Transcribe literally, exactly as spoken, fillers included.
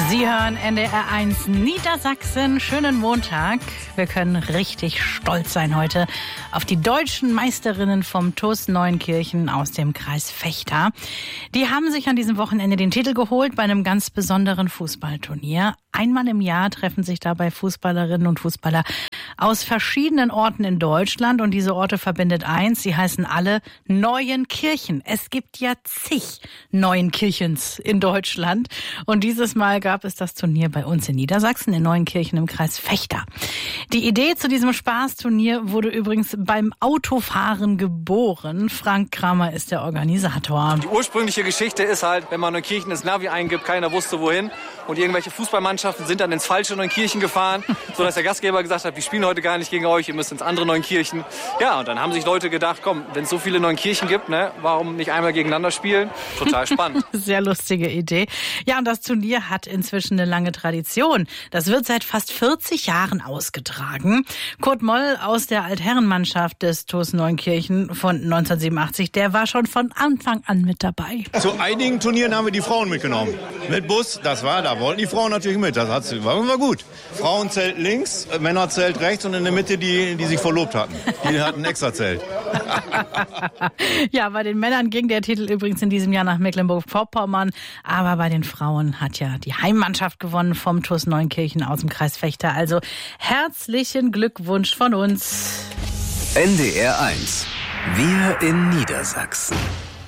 Sie hören N D R eins Niedersachsen. Schönen Montag. Wir können richtig stolz sein heute auf die deutschen Meisterinnen vom T U S Neunkirchen aus dem Kreis Vechta. Die haben sich an diesem Wochenende den Titel geholt bei einem ganz besonderen Fußballturnier. Einmal im Jahr treffen sich dabei Fußballerinnen und Fußballer aus verschiedenen Orten in Deutschland. Und diese Orte verbindet eins, sie heißen alle Neuenkirchen. Es gibt ja zig Neuenkirchens in Deutschland. Und dieses Mal gab es das Turnier bei uns in Niedersachsen, in Neuenkirchen im Kreis Vechta. Die Idee zu diesem Spaßturnier wurde übrigens beim Autofahren geboren. Frank Kramer ist der Organisator. Die ursprüngliche Geschichte ist halt, wenn man Neunkirchen ins Navi eingibt, keiner wusste wohin. Und irgendwelche Fußballmannschaften sind dann ins falsche Neunkirchen gefahren, sodass der Gastgeber gesagt hat, wir spielen heute gar nicht gegen euch, ihr müsst ins andere Neunkirchen. Ja, und dann haben sich Leute gedacht, komm, wenn es so viele Neunkirchen gibt, ne, warum nicht einmal gegeneinander spielen? Total spannend. Sehr lustige Idee. Ja, und das Turnier hat inzwischen eine lange Tradition. Das wird seit fast vierzig Jahren ausgetragen. Kurt Moll aus der Altherrenmannschaft des T U S Neunkirchen von neunzehnhundertsiebenundachtzig, der war schon von Anfang an mit dabei. Zu einigen Turnieren haben wir die Frauen mitgenommen. Mit Bus, das war, da wollten die Frauen natürlich mit. Das hat, war, war gut. Frauenzelt links, Männerzelt rechts und in der Mitte die, die sich verlobt hatten. Die hatten ein extra Zelt. Ja, bei den Männern ging der Titel übrigens in diesem Jahr nach Mecklenburg-Vorpommern. Aber bei den Frauen hat ja die Heimmannschaft gewonnen vom T U S Neunkirchen aus dem Kreis Vechta. Also herzlichen Glückwunsch von uns. N D R eins. Wir in Niedersachsen.